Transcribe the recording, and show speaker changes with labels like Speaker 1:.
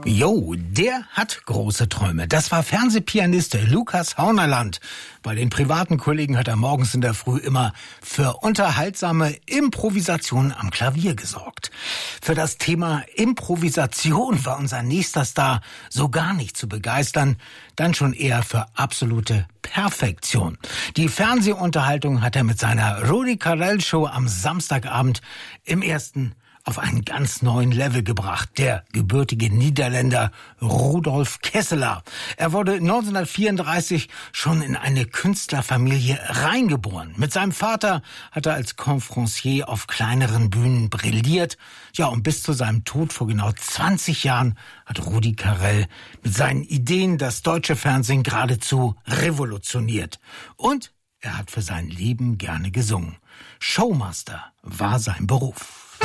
Speaker 1: Jo, der hat große Träume. Das war Fernsehpianist Lukas Haunerland. Bei den privaten Kollegen hat er morgens in der Früh immer für unterhaltsame Improvisationen am Klavier gesorgt. Für das Thema Improvisation war unser nächster Star so gar nicht zu begeistern, dann schon eher für absolute Perfektion. Die Fernsehunterhaltung hat er mit seiner Rudi Carrell Show am Samstagabend im ersten auf einen ganz neuen Level gebracht, der gebürtige Niederländer Rudolf Kesseler. Er wurde 1934 schon in eine Künstlerfamilie reingeboren. Mit seinem Vater hat er als Conférencier auf kleineren Bühnen brilliert. Ja, und bis zu seinem Tod vor genau 20 Jahren hat Rudi Carrell mit seinen Ideen das deutsche Fernsehen geradezu revolutioniert. Und er hat für sein Leben gerne gesungen. Showmaster war sein Beruf.